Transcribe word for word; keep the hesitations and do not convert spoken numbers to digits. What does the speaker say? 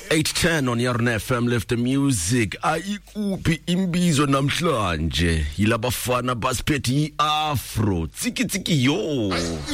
eight ten on your F M Lift the Music. Ayikuphi imbizo namhlanje yilabafana basiphethe iafro tsiki tsiki yo.